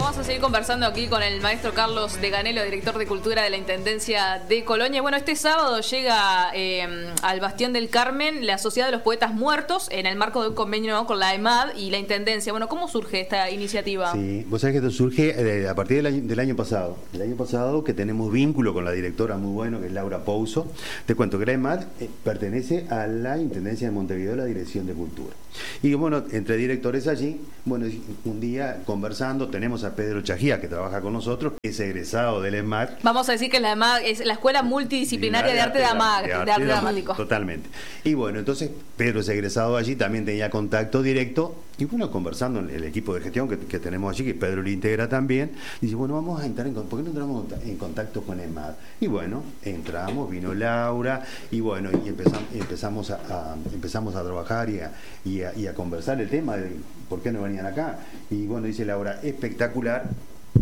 vamos a seguir conversando aquí con el maestro Carlos Deganelo, director de Cultura de la Intendencia de Colonia. Bueno, este sábado llega al Bastión del Carmen la Sociedad de los Poetas Muertos en el marco de un convenio, ¿no?, con la EMAD y la Intendencia. Bueno, ¿cómo surge esta iniciativa? Sí, vos sabés que esto surge a partir del año pasado. El año pasado que tenemos vínculo con la directora muy bueno, que es Laura Pouso. Te cuento que la EMAD pertenece a la Intendencia de Montevideo, la Dirección de Cultura. Y bueno, entre directores allí, bueno, un día conversando, tenemos a Pedro Chagía, que trabaja con nosotros, que es egresado del EMAD. Vamos a decir que la EMAD es la Escuela Multidisciplinaria de Arte Dramático. Totalmente. Y bueno, entonces Pedro es egresado allí, también tenía contacto directo. Y bueno, conversando en el equipo de gestión que tenemos allí, que Pedro lo integra también, dice, bueno, vamos a entrar ¿por qué no entramos en contacto con EMAD? Y bueno, entramos, vino Laura, y bueno, y empezamos a trabajar y a conversar el tema de por qué no venían acá. Y bueno, dice Laura, espectacular.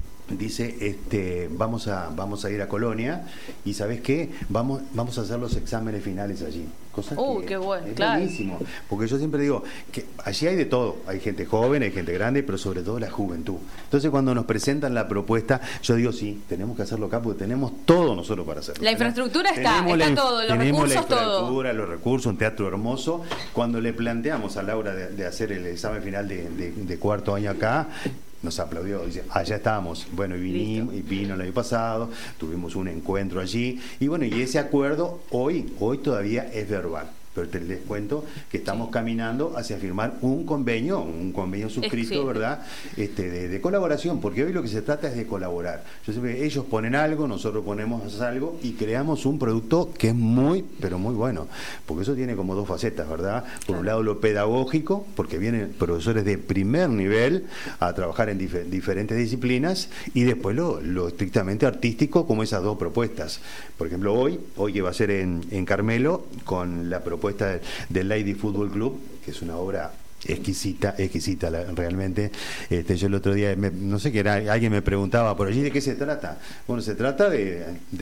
Dice, vamos a ir a Colonia y ¿sabés qué? Vamos a hacer los exámenes finales allí. Cosa que qué bueno, es claro. buenísimo, porque yo siempre digo que allí hay de todo, hay gente joven, hay gente grande, pero sobre todo la juventud. Entonces cuando nos presentan la propuesta, yo digo sí, tenemos que hacerlo acá porque tenemos todo nosotros para hacerlo. La infraestructura está todo, los recursos, todo. Tenemos la infraestructura, los recursos, un teatro hermoso. Cuando le planteamos a Laura de hacer el examen final de cuarto año acá, nos aplaudió, dice, allá estábamos. Bueno, y vinimos, y vino el año pasado, tuvimos un encuentro allí, y bueno, y ese acuerdo hoy todavía es verbal. Pero les cuento que estamos caminando hacia firmar un convenio suscrito, ¿verdad? De colaboración, porque hoy lo que se trata es de colaborar. Yo siempre, ellos ponen algo, nosotros ponemos algo y creamos un producto que es muy, pero muy bueno, porque eso tiene como dos facetas, ¿verdad? Por un lado lo pedagógico, porque vienen profesores de primer nivel a trabajar en diferentes disciplinas, y después lo estrictamente artístico, como esas dos propuestas. Por ejemplo, hoy que va a ser en Carmelo, con la propuesta del Lady Football Club, que es una obra exquisita realmente. Yo el otro día, no sé qué era, alguien me preguntaba por allí de qué se trata. Bueno, se trata de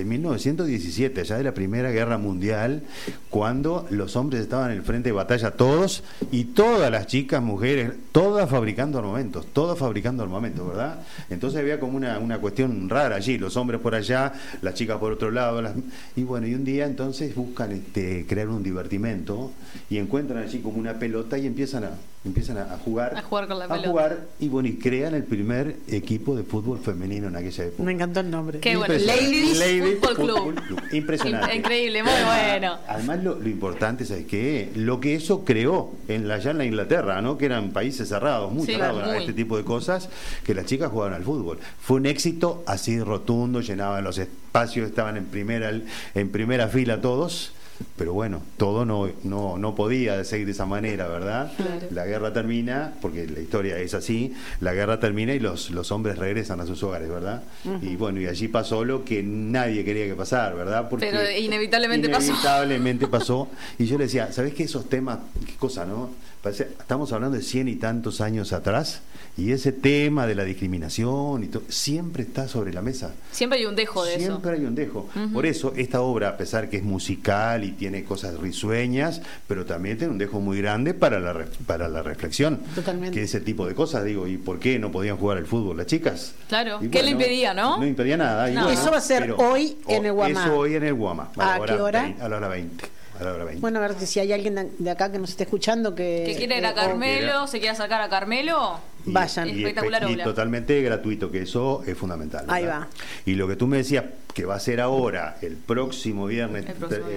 1917, ya de la Primera Guerra Mundial, cuando los hombres estaban en el frente de batalla todos, y todas las chicas, mujeres, todas fabricando armamentos, ¿verdad? Entonces había como una cuestión rara allí, los hombres por allá, las chicas por otro lado, y bueno, y un día entonces buscan crear un divertimento y encuentran allí como una pelota y empiezan a jugar con la pelota. Y bueno, y crean el primer equipo de fútbol femenino en aquella época. Me encantó el nombre. Qué bueno, Ladies Football Club. Impresionante. Increíble, muy bueno. Además lo importante, ¿sabes qué? Lo que eso creó allá en la Inglaterra, ¿no? Que eran países cerrados, muy cerrados a este tipo de cosas, que las chicas jugaban al fútbol. Fue un éxito así rotundo, llenaban los espacios, estaban en primera fila todos. Pero bueno, todo no podía seguir de esa manera, ¿verdad? Claro. La guerra termina, porque la historia es así, la guerra termina y los hombres regresan a sus hogares, ¿verdad? Uh-huh. Y bueno, y allí pasó lo que nadie quería que pasara, ¿verdad? Porque pero inevitablemente pasó. Y yo le decía, ¿sabés qué esos temas, qué cosa, no? Estamos hablando de 100 y tantos años atrás, y ese tema de la discriminación y todo, siempre está sobre la mesa. Siempre hay un dejo de eso. Siempre hay un dejo. Uh-huh. Por eso esta obra, a pesar que es musical y tiene cosas risueñas, pero también tiene un dejo muy grande para la reflexión. Totalmente. Que ese tipo de cosas, digo, ¿y por qué no podían jugar al fútbol las chicas? Claro, y ¿qué le impedía, no? No impedía nada. No. Eso va a ser hoy en el Guamá. Eso hoy en el Guamá. ¿A qué hora? A la hora 20. Bueno, a ver si hay alguien de acá que nos esté escuchando que quiere ir a Carmelo, se quiere acercar a Carmelo, vayan. Espectacular y totalmente gratuito, que eso es fundamental, ¿verdad? Ahí va. Y lo que tú me decías, que va a ser ahora, el próximo viernes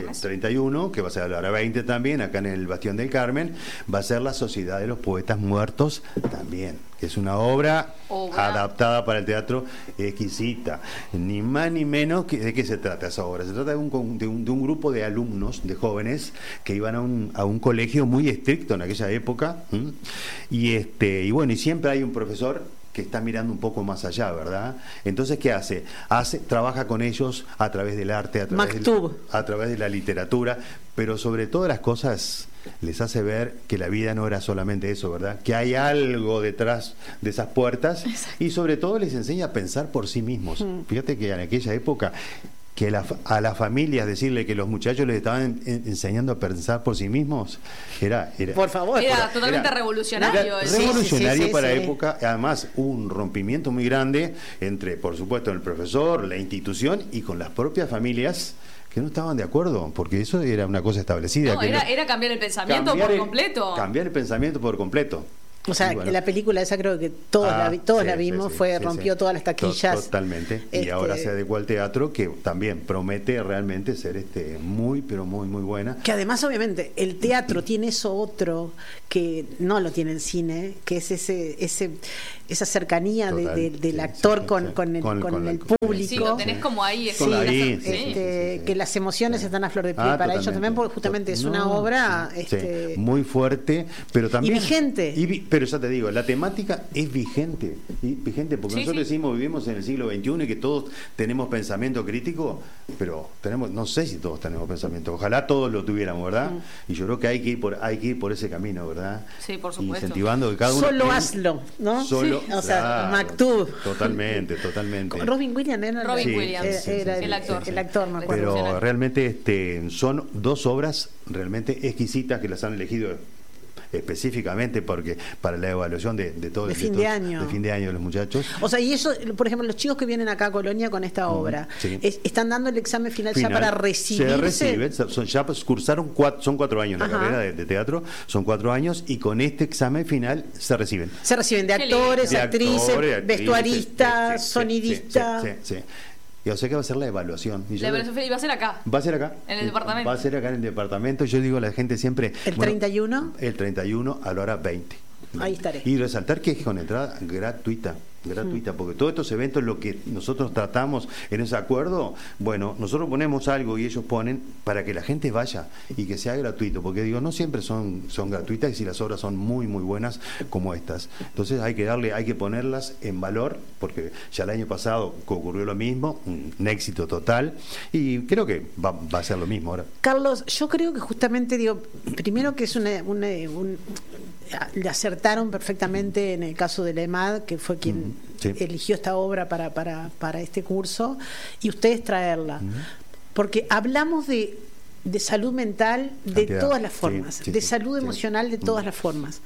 31, que va a ser a la hora 20 también, acá en el Bastión del Carmen, va a ser la Sociedad de los Poetas Muertos también, que es una obra adaptada para el teatro exquisita. Ni más ni menos ¿de qué se trata esa obra? Se trata de un grupo de alumnos, de jóvenes, que iban a un colegio muy estricto en aquella época, y bueno, y siempre hay un profesor que está mirando un poco más allá, ¿verdad? Entonces, ¿qué hace? Trabaja con ellos a través del arte, a través de la literatura, pero sobre todas las cosas les hace ver que la vida no era solamente eso, ¿verdad? Que hay algo detrás de esas puertas. Exacto. Y sobre todo les enseña a pensar por sí mismos. Fíjate que en aquella época que a las familias decirle que los muchachos les estaban enseñando a pensar por sí mismos, era por favor. Era totalmente revolucionario. Revolucionario para la sí. época. Además, hubo un rompimiento muy grande entre, por supuesto, el profesor, la institución y con las propias familias que no estaban de acuerdo, porque eso era una cosa establecida. No, que era cambiar el pensamiento por completo. Cambiar el pensamiento por completo. O sea, bueno. la película esa creo que todos la vimos, rompió todas las taquillas. Totalmente. Y ahora se adecuó al teatro, que también promete realmente ser muy, pero muy, muy buena. Que además, obviamente, el teatro tiene eso otro que no lo tiene el cine, que es esa cercanía del actor con el público. Sí, lo tenés como ahí. Que las emociones están a flor de piel para ellos también, porque justamente es una obra muy fuerte, pero también... Y vigente. Pero ya te digo, la temática es vigente porque nosotros decimos, vivimos en el siglo XXI y que todos tenemos pensamiento crítico, pero no sé si todos tenemos pensamiento, ojalá todos lo tuviéramos, ¿verdad? Y yo creo que hay que ir por ese camino, ¿verdad? Sí, por supuesto. Incentivando que cada uno... Solo hazlo, ¿no? Solo, o sea, Maktub. Totalmente. Robin Williams era el actor. El actor, me acuerdo. Pero realmente son dos obras realmente exquisitas que las han elegido específicamente porque para la evaluación de todo de fin de año de los muchachos. O sea, y eso, por ejemplo, los chicos que vienen acá a Colonia con esta obra, están dando el examen final ya para recibirse. Se reciben, ya cursaron son 4 años la carrera de teatro, son 4 años y con este examen final se reciben. Se reciben de actores, actrices, vestuaristas, sonidistas. Sí. Y o sea que va a ser la evaluación. Y va a ser acá. Va a ser acá. En el departamento. Va a ser acá en el departamento. Yo digo a la gente siempre... ¿El 31? El 31 a la hora 20. Ahí estaré. Y resaltar que es con entrada gratuita, porque todos estos eventos, lo que nosotros tratamos en ese acuerdo, bueno, nosotros ponemos algo y ellos ponen para que la gente vaya y que sea gratuito, porque digo, no siempre son gratuitas y las obras son muy, muy buenas como estas. Entonces hay que ponerlas en valor, porque ya el año pasado ocurrió lo mismo, un éxito total, y creo que va a ser lo mismo ahora. Carlos, yo creo que justamente, primero que es le acertaron perfectamente en el caso de la EMAD, que fue quien eligió esta obra para este curso, y ustedes traerla. Porque hablamos de salud mental de todas las formas, de salud emocional de todas las formas.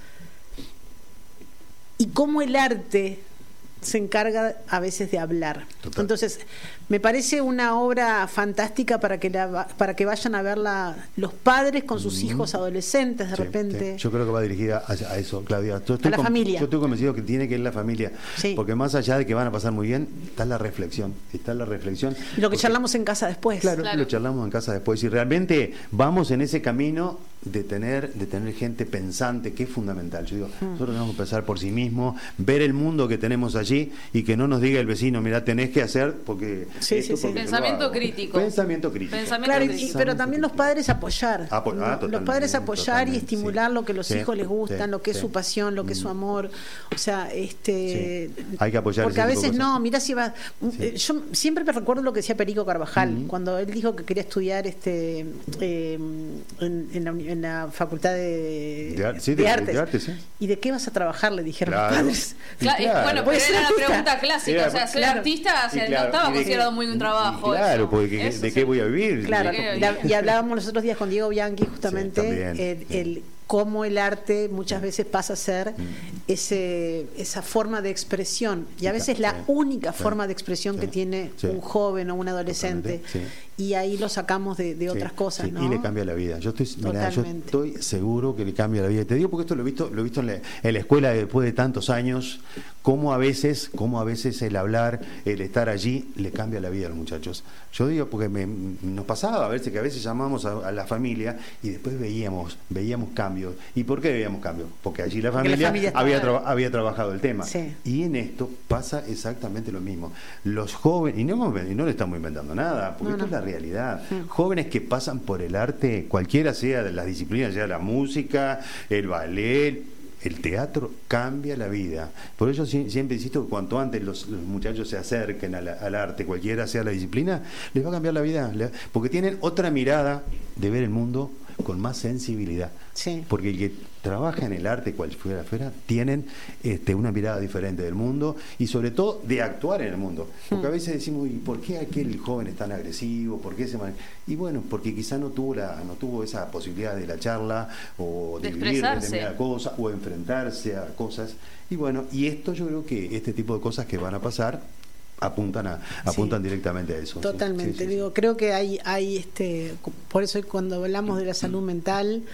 Y cómo el arte se encarga a veces de hablar. Total. Entonces, me parece una obra fantástica para que vayan a verla los padres con sus hijos adolescentes de repente. Yo creo que va dirigida a eso, Claudia. A la familia. Yo estoy convencido que tiene que ir la familia, porque más allá de que van a pasar muy bien, está la reflexión. Y lo que charlamos en casa después. Claro, lo charlamos en casa después. Y realmente vamos en ese camino de tener gente pensante, que es fundamental. Yo digo, nosotros tenemos que pensar por sí mismos, ver el mundo que tenemos allí y que no nos diga el vecino, mira, tenés que hacer porque... Pensamiento crítico. Claro, pero también los padres apoyar. Los padres apoyar y estimular lo que los hijos les gustan, lo que es su pasión, lo que es su amor. O sea, hay que apoyar. Porque a veces no, mira si va... Yo siempre me recuerdo lo que decía Perico Carvajal, cuando él dijo que quería estudiar en la facultad de artes. ¿Y de qué vas a trabajar? Le dijeron los padres. Bueno, pero era la pregunta clásica. O sea, ser artista no estaba considerado muy un trabajo. Claro, porque ¿de qué voy a vivir? Claro, y hablábamos los otros días con Diego Bianchi justamente cómo el arte muchas veces pasa a ser esa forma de expresión, y a veces la única forma de expresión que tiene un joven o un adolescente, y ahí lo sacamos de otras cosas, ¿no? Y le cambia la vida. Yo estoy seguro que le cambia la vida. Te digo porque esto lo he visto en la escuela después de tantos años, cómo a veces el hablar, el estar allí, le cambia la vida a los muchachos. Yo digo porque nos pasaba a veces que a veces llamábamos a la familia y después veíamos cambios. ¿Y por qué veíamos cambios? Porque allí la familia había trabajado el tema. Y en esto pasa exactamente lo mismo. Los jóvenes, y no le estamos inventando nada, porque esto es la realidad. Jóvenes que pasan por el arte, cualquiera sea de las disciplinas, sea la música, el ballet, el teatro, cambia la vida. Por eso siempre insisto que cuanto antes los muchachos se acerquen al arte, cualquiera sea la disciplina, les va a cambiar la vida, porque tienen otra mirada de ver el mundo con más sensibilidad. Sí. Porque el que trabaja en el arte, cual fuera, tienen una mirada diferente del mundo y sobre todo de actuar en el mundo. Porque a veces decimos, ¿y por qué aquel joven es tan agresivo? ¿Por qué Y bueno, porque quizá no tuvo esa posibilidad de la charla o de vivir determinada cosa o enfrentarse a cosas. Y bueno, y esto yo creo que este tipo de cosas que van a pasar apuntan directamente a eso. Totalmente. Digo, creo que hay por eso cuando hablamos de la salud mental,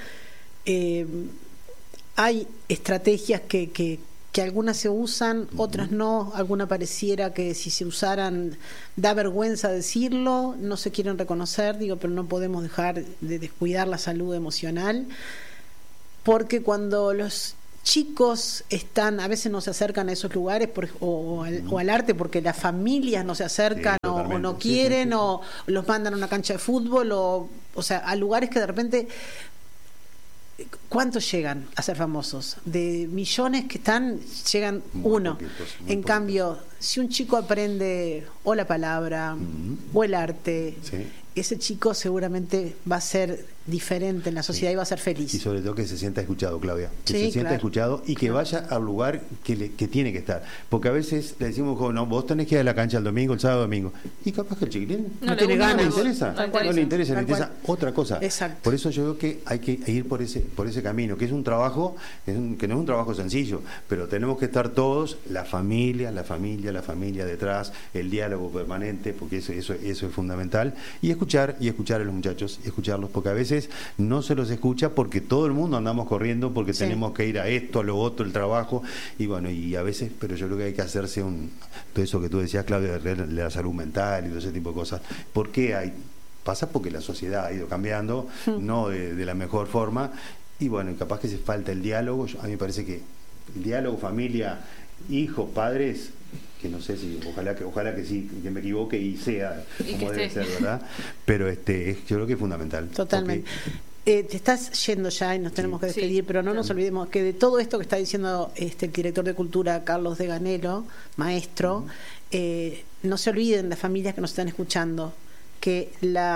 hay estrategias que algunas se usan, otras no, algunas pareciera que si se usaran da vergüenza decirlo, no se quieren reconocer, pero no podemos dejar de descuidar la salud emocional, porque cuando los chicos a veces no se acercan a esos lugares o al arte porque las familias no se acercan o no quieren o los mandan a una cancha de fútbol o sea, a lugares que de repente... ¿Cuántos llegan a ser famosos? De millones que llegan uno. En cambio, si un chico aprende o la palabra o el arte, ese chico seguramente va a ser diferente en la sociedad y va a ser feliz. Y sobre todo que se sienta escuchado, Claudia. Que se sienta escuchado y que vaya al lugar que tiene que estar. Porque a veces le decimos, no, vos tenés que ir a la cancha el domingo, el sábado, domingo. Y capaz que el chiquitín no tiene ganas, no le interesa. No le interesa otra cosa. Exacto. Por eso yo creo que hay que ir por ese camino, que es un trabajo, que no es un trabajo sencillo, pero tenemos que estar todos, la familia detrás, el diálogo permanente, porque eso es fundamental, y escuchar a los muchachos, escucharlos, porque a veces no se los escucha porque todo el mundo andamos corriendo porque tenemos que ir a esto, a lo otro, el trabajo, y bueno, y a veces, pero yo creo que hay que hacerse todo eso que tú decías, Claudia, de la salud mental y todo ese tipo de cosas. ¿Por qué pasa? Porque la sociedad ha ido cambiando, no de la mejor forma, y bueno, capaz que se falta el diálogo. A mí me parece que el diálogo, familia, hijos, padres, que no sé si, ojalá que sí, que me equivoque y sea como debe ser, ¿verdad? Pero yo creo que es fundamental. Totalmente. Te estás yendo ya y nos tenemos que despedir, pero no nos olvidemos que de todo esto que está diciendo el director de Cultura, Carlos Deganelo, maestro, no se olviden las familias que nos están escuchando, que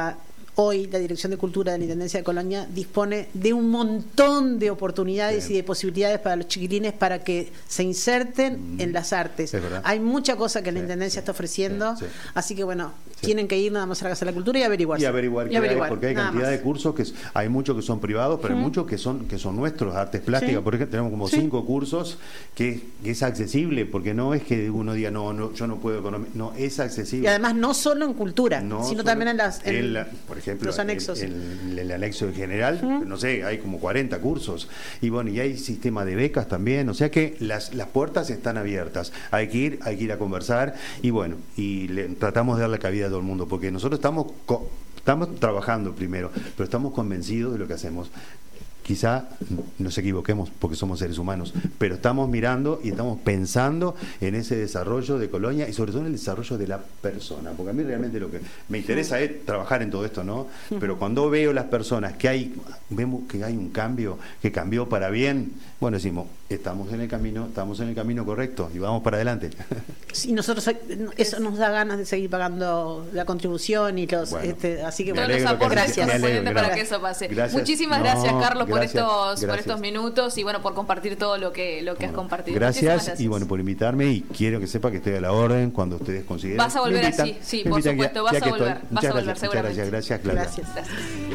hoy la Dirección de Cultura de la Intendencia de Colonia dispone de un montón de oportunidades y de posibilidades para los chiquilines para que se inserten en las artes. Hay mucha cosa que la Intendencia está ofreciendo, así que bueno, tienen que ir nada más a la Casa de la Cultura y averiguarse. Y averiguar porque hay cantidad de cursos hay muchos que son privados, pero hay muchos que son nuestros, artes plásticas. Por ejemplo, tenemos como 5 cursos que es accesible, porque no es que uno diga, no, yo no puedo, no, es accesible. Y además no solo en cultura, sino también en por ejemplo, los anexos. El anexo en general, no sé, hay como 40 cursos. Y bueno, y hay sistema de becas también, o sea que las puertas están abiertas. Hay que ir a conversar y bueno, tratamos de darle cabida a todo el mundo, porque nosotros estamos trabajando primero, pero estamos convencidos de lo que hacemos. Quizá nos equivoquemos porque somos seres humanos, pero estamos mirando y estamos pensando en ese desarrollo de Colonia y sobre todo en el desarrollo de la persona, porque a mí realmente lo que me interesa es trabajar en todo esto, ¿no? Pero cuando veo las personas vemos que hay un cambio, que cambió para bien, bueno, decimos, estamos en el camino correcto y vamos para adelante. Sí, nosotros eso nos da ganas de seguir pagando la contribución y así que todos los aportes correspondientes para que eso pase. Muchísimas gracias, Carlos, por estos minutos y bueno, por compartir todo lo que has compartido. Gracias y bueno, por invitarme, y quiero que sepa que estoy a la orden cuando ustedes consideren. Vas a volver así, sí, por supuesto, vas a volver seguramente. Gracias, Claudia. Gracias.